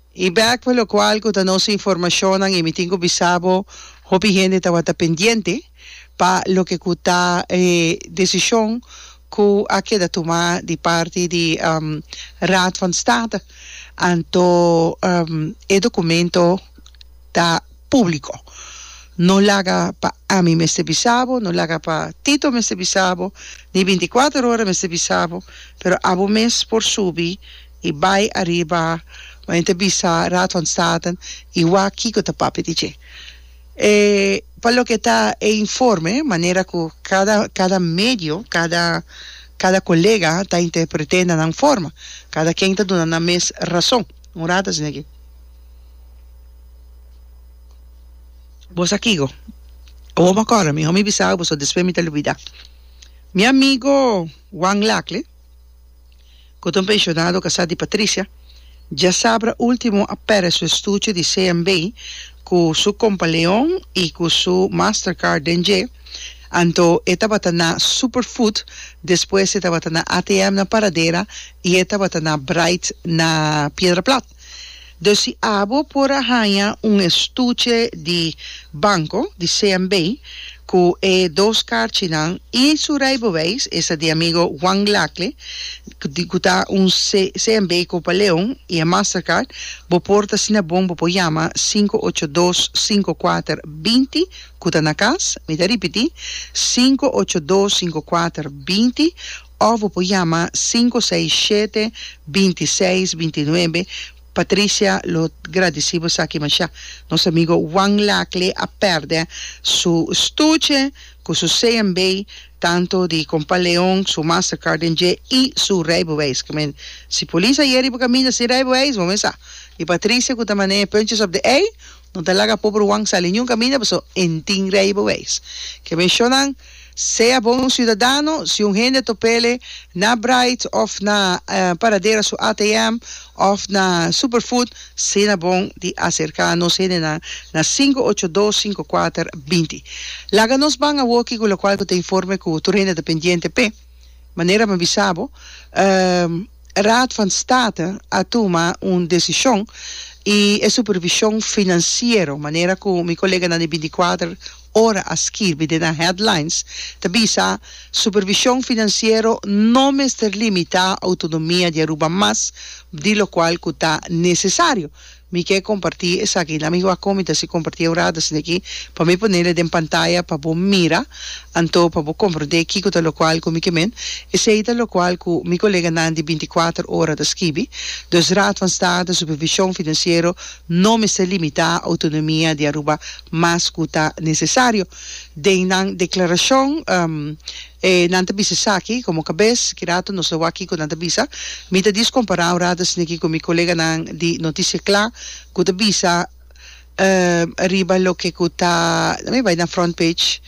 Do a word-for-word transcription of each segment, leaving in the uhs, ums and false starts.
Y back por lo cual, que no se información en emitingo bisabo, hopi gente estaba pendiente para lo que cuta eh, decisión que ha quedado tomada de parte de um, Raad van State. Anto um, el documento está público. No lo haga para a mí, Mister Bisabo, no lo haga para Tito, Mister Bisabo, ni veinticuatro horas, Mister Bisabo, pero abo mes por subir y va arriba. Maar in te bisa Raad van State y wa kiko te papi dice. Eh, para lo que está e informe, manera que cada cada medio, cada cada colega está interpretando en forma, cada quien está dando una mes razón. Un rato sin aquí. Vos aquí go. O me acuerdo, mi homie bisao, vos después me te lo olvida. Mi amigo Juan Lacle, que es un pensionado casado de Patricia, ya sabrá último apare su estudio de C M B con su compaleón y con su Mastercard D N G. Anto esta batana Superfood, después esta batana A T M na paradera y esta batana Bright na Piedra Plata. Dus abo por ahí un estudio de banco de C M B que eh, dos carchinan y su rijbewijs ese de amigo Juan Lacle que está un C M B Copa León y a Mastercard bo porta sina bombo po llama cinco ocho dos cinco cuatro dos cero kuta na kas me da ripeti cinco ocho dos cinco cuatro dos cero o po llama cinco seis siete dos seis dos nueve. Patricia, lo agradecemos aquí, Masha. Nuestro amigo Juan Lacle a perder su estuche con su C M B, tanto de Compaleón, su Mastercard N G y su rijbewijs. Si policía ayer y camina sin rijbewijs, vamos a. Y Patricia, que también punches op de E, no te laga pobre Juan sale ni un camino, pero en tin rijbewijs. Que mencionan, sea buen ciudadano, si un gente topele na Bright of na uh, paradera su A T M of na Superfood, sea bon di acercarnos na na cinco ocho dos cinco cuatro dos cero. Láganos van a woki con lo cual te informe que tu gente dependiente P. Manera me bisabo, um, Raad van State a toma una decisión y es supervisión financiero, manera que mi colega na de veinticuatro ora a scrivi na headlines, tabisa supervisión financiero no me está limita autonomía de Aruba más, de lo cual que está necesario. Mi que compartir es aquí, el amigo a comita si compartir ahora desde aquí, para mí ponerle en pantalla para vos mira, anto para vos comprender aquí con lo cual con mi que men, es ahí lo cual con mi colega Nandi veinticuatro horas de escribir, dus Raad van State, supervisión financiero no me se limita autonomía de Aruba más que está necesario. De una declaración, um, eh, nanta bisa saki, como cabez, kirato nos lo aquí con nanta bisa, mi te dis comparar ahora desde aquí con mi colega nan di noticia clara, que te bisa uh, arriba lo que kuta, me va na front page,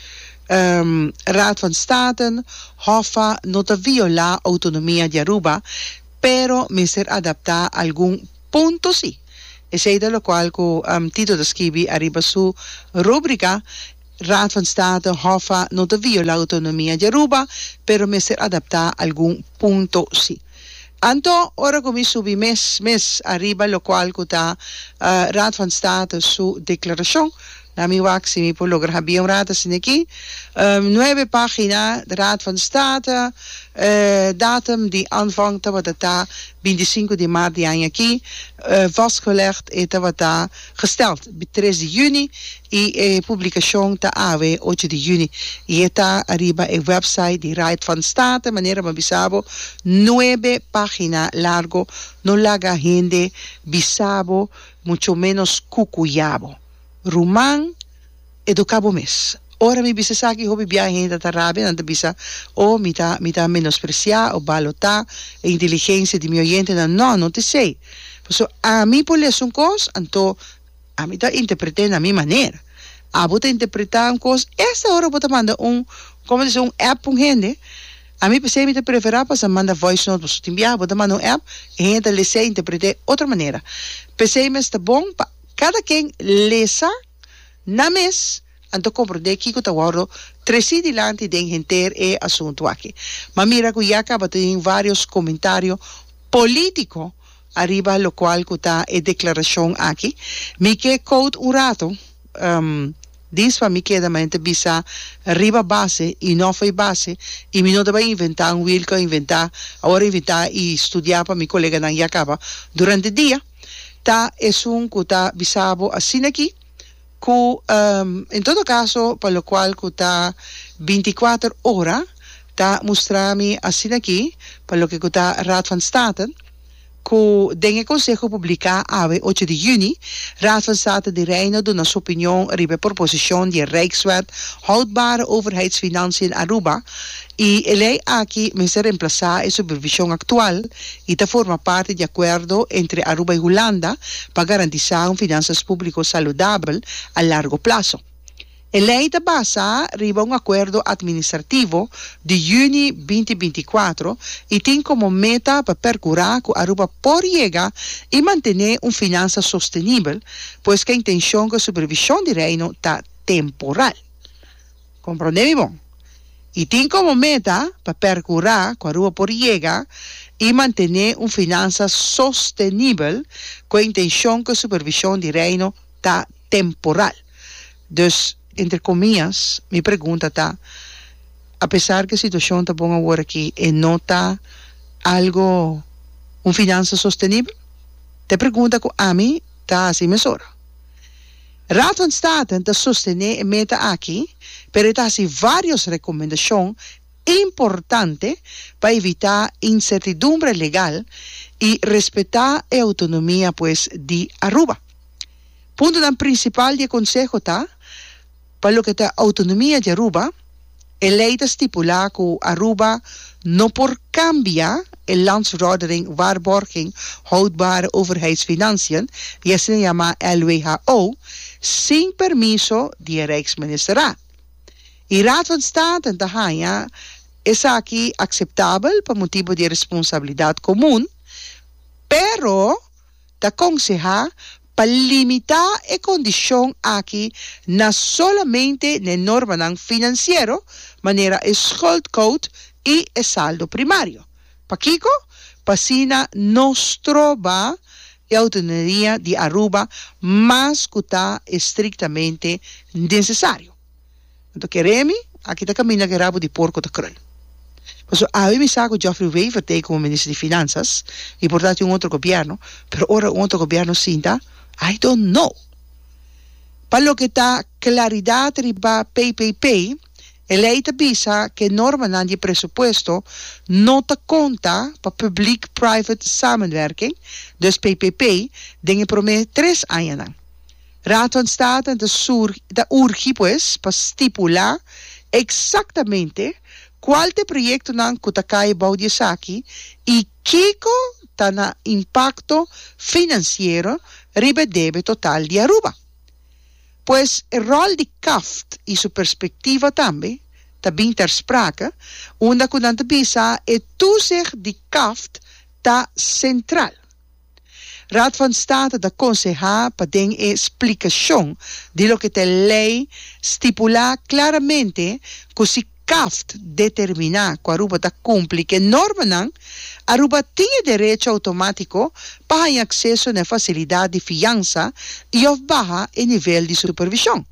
um, Raad van State, hofa no te viola autonomía de Aruba, pero me ser adapta a algún punto sí. Es ahí de lo cual que um, Tito de escribir arriba su rúbrica, Raad van State hofa no te viola autonomía de Aruba, pero me ser adapta a algún punto sí. Anto, ora come subi mes, mes arriba, lo cual que está uh, Raad van State su declaración. La mi wax, si mi puedo lograr bien rato sin aquí. Um, nueve páginas de Raad van State, uh, datum die aanvangt wat het daar veinticinco de maart die aan aquí, uh, vastgelegd het wat daar gesteld. tres de juni y eh, publicación ta ave ocho de juni. Y está arriba el website de Raad van State, manera me bisabo, nueve páginas largo, no laga gente bisabo, mucho menos cucuyabo. Rumán educabo mes. Ora mi bisa saki hobi viaje da Arabia nanta bisa o mita mita menospreciar o balota e inteligencia de mi oyente no no no te sei. So a mí por les un cos anto a mí ta interpreté na mi manera. A bota interpretar un cos esta hora bota manda un como dice un app un gente. A mí pensei me te preferar para manda voice note so timbia bota manda un app e gente le sei interpretar otra manera. Pensei me está bom pa cada quien lesa na mes anto comprender que que tawaro tresi dilante de gente e asunto aqui. Mas mira que ya acaba de vários comentários políticos arriba lo cual kuta e declaración aquí. Mi que code un rato, um, dispa mi queda mente bisa arriba base y no fue base y mi no debe inventar un will que inventar, ahora inventar y estudiar para mi colega nan yakaba durante el día. Ta es un kuta bisabo así aquí. Ku, um, en todo caso, para lo cual kuta veinticuatro horas, ta mostrami así aquí, para lo que kuta Raad van State, ku den consejo publica ave ocho de junio, Raad van State de Reino doet een opinion ribe proposition die Rijkswet houdbare overheidsfinanciën Aruba y ley aquí me se reemplazar en supervisión actual y te forma parte de acuerdo entre Aruba y Holanda para garantizar un finanzas públicos saludable a largo plazo. El ley de basa arriba un acuerdo administrativo de junio veinte veinticuatro y tiene como meta para percurar que Aruba por llegar y mantener un finanzas sostenible, pues que intención que supervisión de reino está temporal. ¿Comprendemos? Y tiene como meta para percurar que Aruba por llegar y mantener un finanzas sostenible, con intención que supervisión de reino está temporal. Dus entre comillas, mi pregunta está, a pesar que la situación está buena ahora aquí, ¿y no está algo, un finanza sostenible? Te pregunta que a mí está así mesura. Raad van State está sostener meta aquí, pero está así varias recomendaciones importantes para evitar incertidumbre legal y respetar la autonomía pues de Aruba. Punto tan principal del consejo está para lo que está autonomía de Aruba, el ley estipula que Aruba no por cambiar el landsverordening waarborging houdbare overheidsfinanciën, y se llama L W H O, sin permiso de Rijksministeraat. Y Raad van State en Tahaya es aquí aceptable por motivo de responsabilidad común, pero te aconseja para limitar la condición aquí, no solamente en el norma financiero, manera el schuldcode y el saldo primario. ¿Para Kiko? Pasina nos trova la autonomía de Aruba más que está estrictamente necesario. Entonces, queremos, aquí está camina que rabo de porco de crul. Pues a mí me saco Geoffrey Wever como ministro de Finanzas y por tanto un otro gobierno, pero ahora un otro gobierno cinta, I don't know. Para lo que está claridad riba P P P, el ley te avisa que norma en el presupuesto no te cuenta para public-private samenwerking, dus P P P, dingen promet tres años. Raad van State de sur de urgi pues para estipular exactamente cuál de proyecto nan kutakai baudisaki y kiko tana impacto financiero ribe debe total de Aruba. Pues el rol de C A F T y su perspectiva también, también ter sprake, onda kunante bisa het toezicht de C A F T ta central. Raad van State da aconseja para den explicación de lo que la ley stipula claramente que si C A F T determina que Aruba da cumple que norma nan, Aruba tiene derecho automático para acceso a la facilidad de fianza y of baja el nivel de supervisión.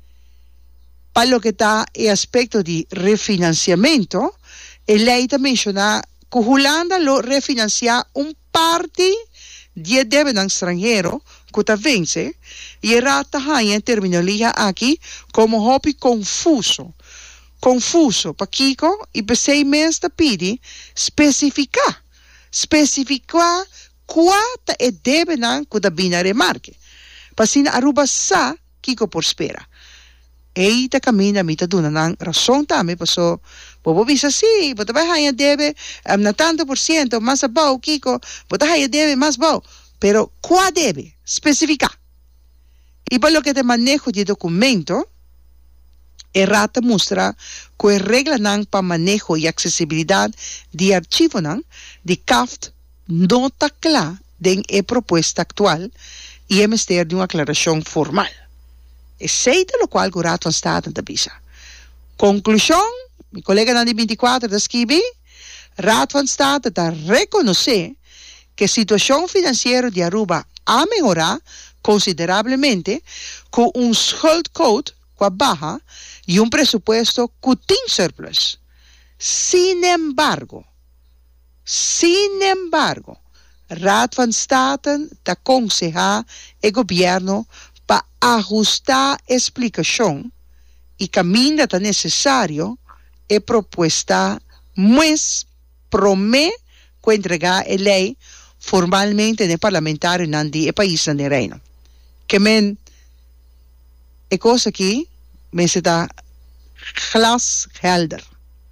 Para lo que está el aspecto de refinanciamiento, el ley te menciona que Holanda lo refinancia un parte de deben extranjero que te vence y el rata en terminología aquí como hobby confuso. Confuso, pa Kiko, y para seis meses te pide specificar. Specificar cuánto es deben que te viene a remarque. Para si Aruba sa, Kiko por espera. E te camina mi te duna nan razón también pasó. Bobo bisa sí, pero te vas a debe um, na tanto por ciento más abajo, Kiko, pero te debe más abajo. Pero ¿cuál debe? Specificar. Y para lo que te manejo de documento, el rata muestra que regla nan para manejo y accesibilidad de archivo nan de C A F T no está clara en la propuesta actual y es mister de una aclaración formal. Es de lo cual el Raad van State te avisa. Conclusión, mi colega Nandi veinticuatro de escribir, Raad van State te reconoce que situación financiera de Aruba ha mejorado considerablemente con un schuldquote que baja y un presupuesto que tiene surplus. Sin embargo, sin embargo, Raad van State te aconseja el gobierno para ajustar explicación y camino tan necesario e propuesta más promete que entregar a lei formalmente no parlamentário nandi e país nandi reino. Que men e cosa aqui men se dá glashelder.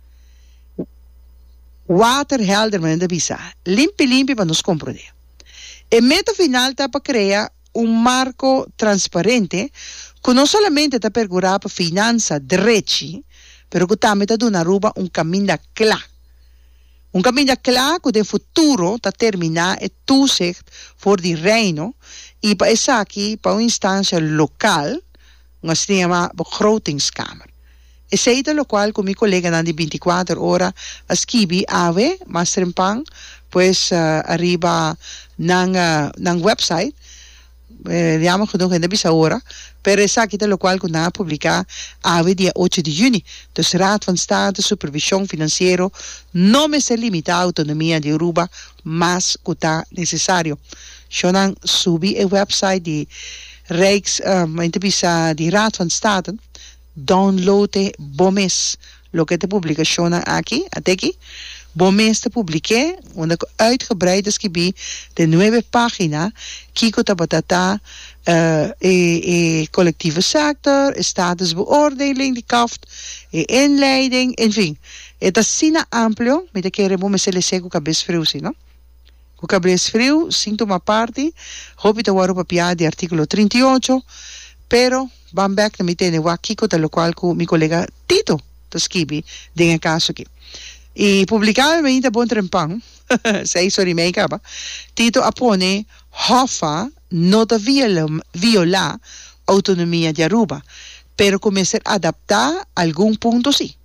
Waterhelder men de visa. Limpi limpi para nos compreender. E meta final está para crear un marco transparente que no solamente está pergurar para finanza drechi, pero que também está dando Aruba un cammino claro. Un cammino claro que de futuro está terminar el toezicht voor die reino y para esa aquí, para una instancia local, una se llama begrotingskamer. Es de lo cual con mi colega dan die veinticuatro horas a skibi ave, master en pan, pues uh, arriba nang uh, nang website, eh, digamos que no gente bisa ahora, pero es aquí de lo cual con nada publicar ave día ocho de junio. Dus Raad van State, Supervisión Financiero, no me se limita a autonomía de Aruba, más que está necesario. Yo nan subí el website de Rijks, um, bisa de Raad van State, download bomes, lo que te publica yo aquí, aquí, bomes te publiqué, una uitgebreid gebied de nueve pagina, kiko tabatata, uh, e, e collectieve sector, statusbeoordeling, die kaft, e inleiding, en fin. Het is sina amplio, met de kere bomes se le seco cabes freusi, no? Cu cabes freu, sintoma parti, hopi te waro papia di artículo treinta y ocho, pero van back na mitene wa kiko tal lo cual con mi colega Tito Toskibi de en caso aquí. Y publicado el veinte bon trempan, seis horas y media, Tito apone Hoffa no te viola, viola autonomía de Aruba, pero comienza a adaptar a algún punto sí.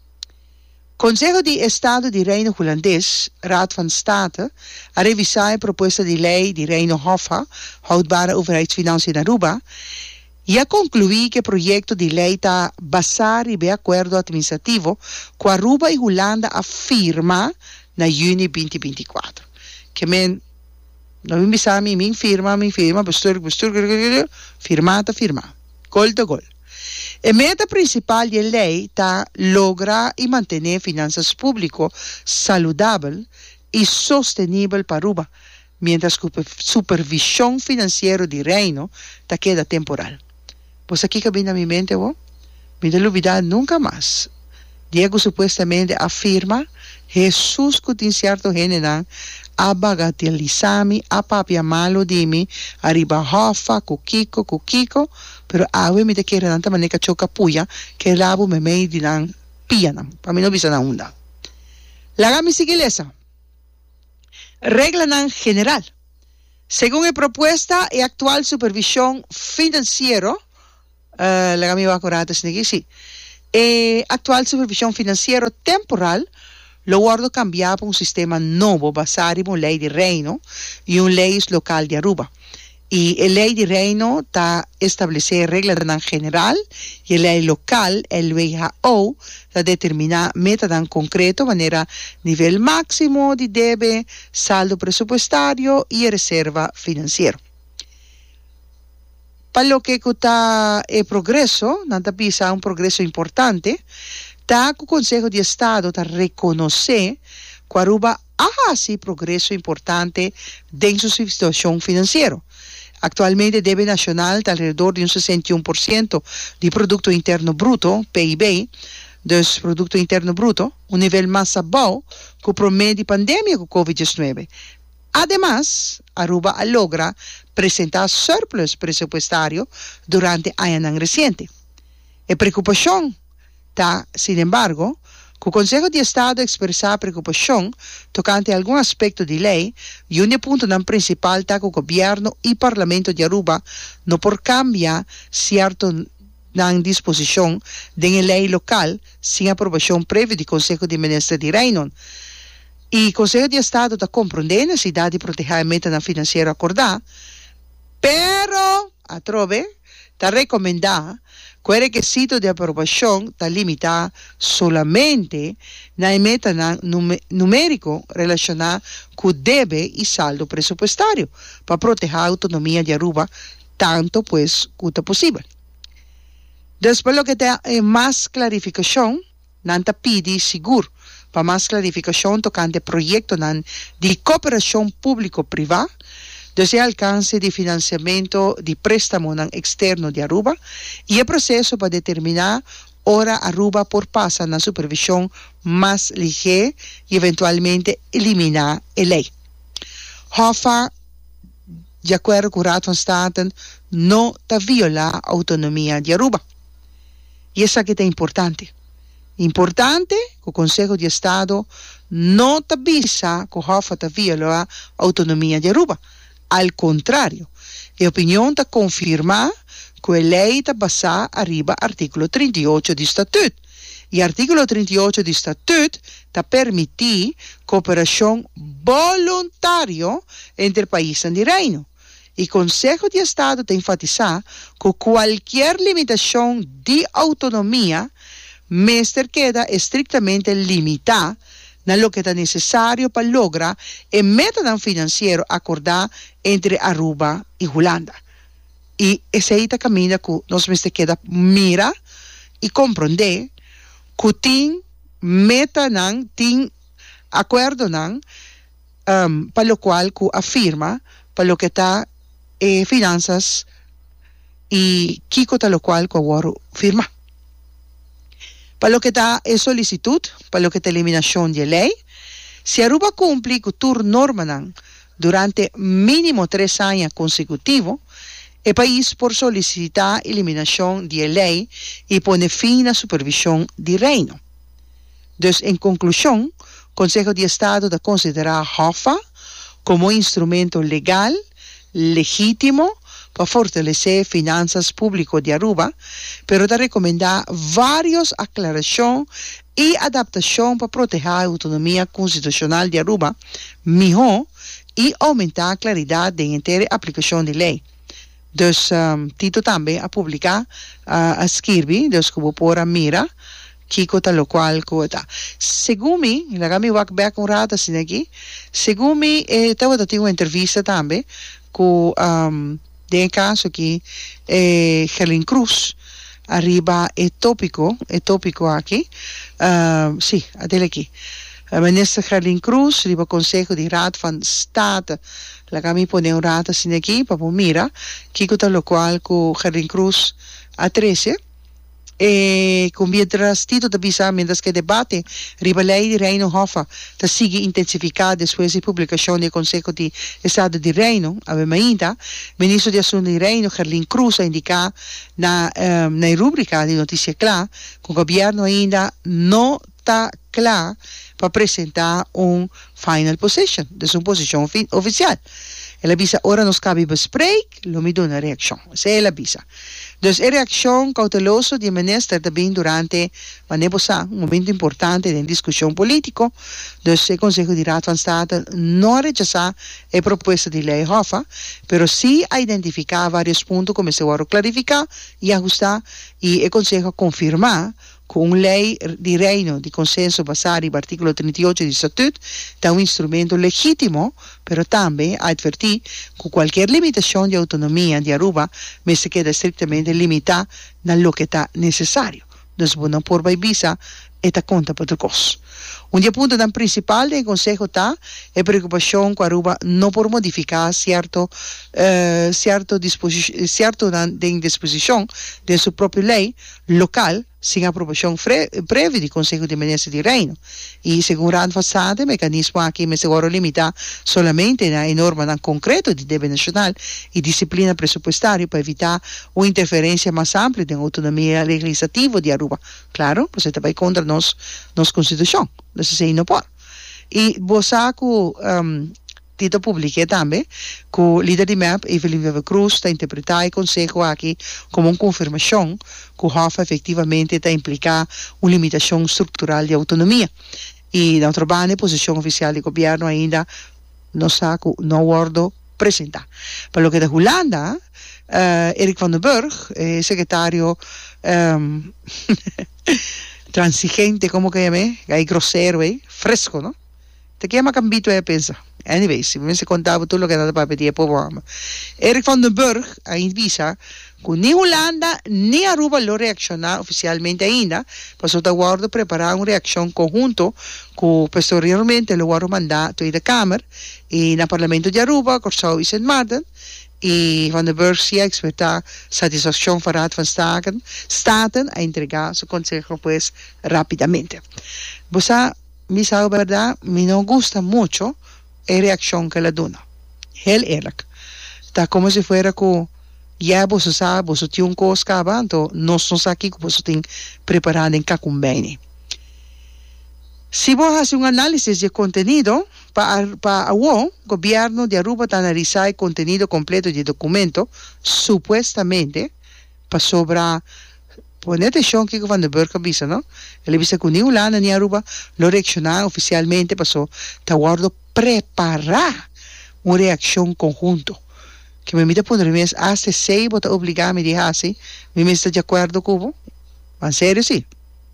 Consejo de Estado de Reino Holandés, Raad van State, a revisar propuesta de ley de Reino Hoffa, houdbare overheidsfinanciën in Aruba, ya concluí que el proyecto de ley está basado en el acuerdo administrativo que Aruba y Holanda afirma en junio veinte veinticuatro. Que men, no me avisa a mí, mi firma, mi firma, bestuur, bestuur, firmata, firma. Gol de gol. El meta principal de la ley está lograr y mantener finanzas públicas saludables y sostenibles para Aruba, mientras que la supervisión financiera del reino te queda temporal. Pues aquí que viene a mi mente, ¿no? Me de olvidar nunca más. Diego supuestamente afirma, Jesús que tiene cierto género, a bagatelizami, a papia malo dimi, arriba hofa, kukiko, kukiko, pero awe mi te quiere tanta manera choca puya, que el abo me me dirán pianam, para mí no visa na onda. La gami sigilesa. Regla nan general. Según la propuesta y actual supervisión financiero, uh, la gami va a correr sí. Eh, actual supervisión financiero temporal, lo guardo cambiar por un sistema nuevo basado en una ley de reino y una ley local de Aruba. Y la ley de reino está establecer reglas en general y la ley local, el W H O, está determinar metas en concreto, manera nivel máximo de debe, saldo presupuestario y reserva financiero. Para lo que está el progreso, nada pisa un progreso importante, está el Consejo de Estado está reconocer que Aruba ha así progreso importante en su situación financiera. Actualmente el debe nacional está alrededor de un sesenta y uno por ciento de Producto Interno Bruto, P I B, del Producto Interno Bruto, un nivel más bajo que el promedio de pandemia con COVID diecinueve. Además, Aruba logra presentar surplus presupuestario durante años recientes. La preocupación está, sin embargo, que el Consejo de Estado expresa preocupación tocante a algún aspecto de ley y un punto tan principal está que el gobierno y parlamento de Aruba no por cambiar cierto dan disposición de la ley local sin aprobación previa del Consejo de Ministros de Reino. E o Conselho de Estado está compreendendo a necessidade de proteger a meta financeira acordada, pero, a trove, está recomendando que o requisito de aprovação está limitado solamente na meta numérico relacionada com o débito e saldo pressupostário para proteger a autonomia de Aruba tanto pues quanto possível. Después lo que tem mais clarificação, nanta pede seguro para mais clarificação tocante projeto de cooperação público-privada, desde alcance de financiamento de préstamo externo de Aruba e o processo para determinar hora Aruba por passar na supervisão mais ligeira e eventualmente eliminar a lei. Hofa, de acordo com o Raad van State, não está violar a autonomia de Aruba. E isso aqui é importante. Importante que o Conselho de Estado não está avisa que o Hofa está violar a autonomia de Aruba. Al contrário, a opinião está confirmar que a lei está basada arriba artículo trinta e oito do Estatuto. E o artículo trinta e oito do Estatuto está permitir cooperação voluntária entre países de reino. E o Conselho de Estado está enfatizar que qualquer limitação de autonomia mestre queda estritamente limitada na lo que está necessário para lograr o método financeiro acordado entre Aruba e Holanda. E esse aí está caminho que nós mestre queda mira e compreender que tem meta não, tem acordo não, um, para o qual que afirma, para o que está eh, finanças e que está o qual que agora firma. Para lo que está a solicitud, para lo que está a eliminación de ley, si Aruba cumple con tur norma durante mínimo tres años consecutivos, el país por solicitar eliminación de ley y pone fin a supervisión de reino. Entonces, en conclusión, el Consejo de Estado da considerar Hofa como instrumento legal, legítimo, para fortalecer finanças públicas de Aruba, pero da recomendar várias aclarações e adaptação para proteger a autonomia constitucional de Aruba melhor e aumentar a claridade de inteira aplicação de lei. Dus um, Tito também a publicar uh, a escrever, dus que vou pôr a mira, que cota lo qual cota. Segundo me, lagami wak back um rato assim aqui, segundo me, eh, tava dando uma entrevista também com um, de caso que eh, Helen Cruz arriba é tópico, é tópico aqui, uh, sim, até aqui. A ministra Helen Cruz, arriba Conselho de Raad van State, lá que me põe um rato assim aqui, para mira, que está lo qual com Helen Cruz a treze, e com mientras Tito da bisa, mientras que debate, arriba lei de Reino Hofa, da sigue intensificada depois de publicação do Conselho de Estado de Reino, aveva ainda, ministro de Assuntos de Reino, Helen Cruz, a indicar na, um, na rubrica de notícia clara, que o governo ainda não está claro para apresentar um final position, de sua posição oficial. Ela avisa, ora nos cabe bespreek, lo me dá uma reação. Essa é ela avisa. Dus a reação cautelosa do ministro também durante um momento importante de discussão política. Dus o Conselho de Raad van State não rechazar a proposta de lei Hofa, pero sim a identificar vários pontos como se vai clarificar e ajustar, e o Conselho confirmar com uma lei de reino de consenso basada no artículo trinta e oito do Estatuto, é um instrumento legítimo, pero também advertir que qualquer limitação de autonomia de Aruba me se queda estritamente limitada no que está necessário. Então, não por visa, esta conta para outros. Um dia ponto dan principal do Conselho está a preocupação com Aruba não por modificar certo uh, certo disposição certo de disposição de sua própria lei local sem aprovação prévia do Conselho de Ministros de Reino. E segundo a State, o mecanismo aqui me seguro limita solamente na norma na concreto de débito nacional e disciplina pressupostária para evitar uma interferência mais ampla da autonomia legislativa de Aruba. Claro, você vai contra nos nos Constituição. Então, assim não pode. E você com um, Tito publiquei também que o líder de M E P, Evelyn Weber Cruz, está interpretando o Conselho aqui como uma confirmação que o Hofa efetivamente está a implicar uma limitação estrutural de autonomia. y la otra banda posición oficial de gobierno ainda no saco, no guardo presenta. Para lo que de Holanda, uh, Erik van den Burg, eh, secretario um, transigente, como que llame, hay grosero, eh, fresco, ¿no? Te llama cambito de pensa. Anyways, si me se contaba todo lo que nada para pedir por programa. Erik van den Burg, ahí visa, que ni Holanda ni Aruba lo reacciona oficialmente ainda, pasó a guardo preparar una reacción conjunto que posteriormente lo guardo mandato de Cámara y en el Parlamento de Aruba, Corsau y Saint Martin, y Van den Burg sí expresa satisfacción para van Staten, Staten a entregar su consejo pues rápidamente. Vos a mi sabe verdad, me no gusta mucho la reacción que la dona. Heel eerlijk. Está como si fuera que ya vos sabes, vos tienes un cosa acabando, no estamos aquí que vos tienes preparado en Kakumbeni. Si vos haces un análisis de contenido, para el gobierno de Aruba te analiza el contenido completo del documento, supuestamente, para sobre, poner atención que Van den Burg avisa, ¿no? Él avisa que ni Holanda ni Aruba lo reaccionaron oficialmente, pasó, te guardo preparar una reacción conjunto. Que me mita poner mes hace seis bota obligar me diga así, me está de acuerdo cubo, en serio sí.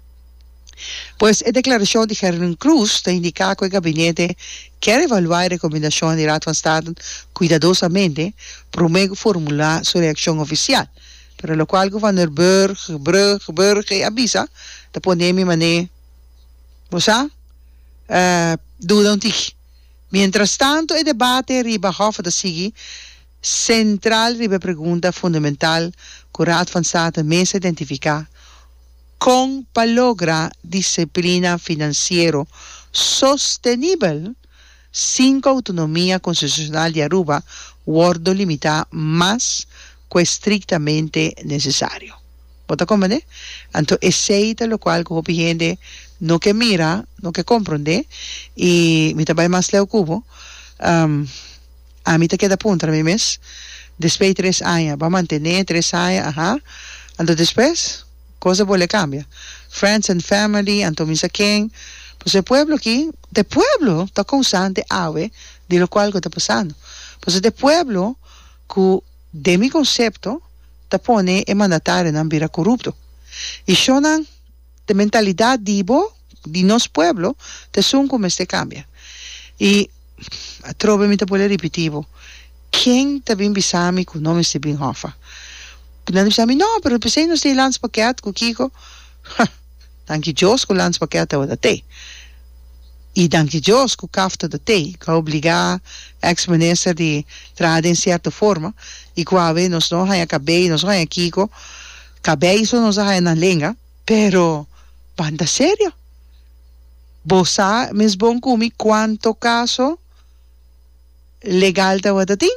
Pues la declaración de Herman Cruz te indica que el gabinete quiere evaluar la recomendación de Raad van State cuidadosamente para luego formular su reacción oficial, pero lo cual Van den Burg, Burg, Burg avisa de poner mi mané, ¿vos sabes? Uh, duda un tig. Mientras tanto, el debate riba hofa de sigue central riba pregunta fundamental que Raad van State mesa identificar con para lograr disciplina financiera sostenible sin autonomía constitucional de Aruba guardo limitar más que estrictamente necesario. ¿Vota comprende? Entonces, ese es lo cual como gente no que mira, no que comprende y mi trabajo más leo cubo um, a mí te queda punta a mi mes después de tres años va a mantener tres años ajá entonces después cosa vuelve cambia friends and family entonces quién pues el pueblo aquí de pueblo está causante ave de lo cual que está pasando pues de pueblo que de mi concepto te pone en mandatario en ambira corrupto y shonan de mentalidad divo de nos pueblo te son como este cambia y trove mi te puede repetitivo quién te bin bisami con no me se bin hofa nadie bisami no pero pensé no se landspakket con Kiko danke Dios con landspakket o da te y danke Dios con kafta da te que obliga ex minister de traer en cierta forma y cuave nos no hay cabello nos hay Kiko cabello nos hay en la lengua pero banda serio vos sabes mes bon kumi cuánto caso legal de Wadatin?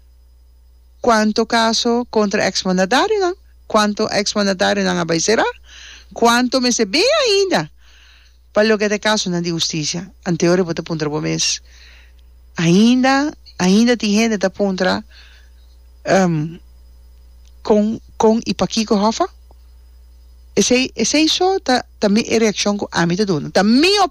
¿Cuánto caso contra ex-mandatario? ¿Cuánto ex-mandatario van a bailar? ¿Cuánto me se ve ainda? Para lo que de caso na de justicia. Anterior vota puntra por mes. Ainda, ainda ti gente da puntra um, con con Ipaquico Hofa? Ese ese eso ta también reacción a mí te dona. También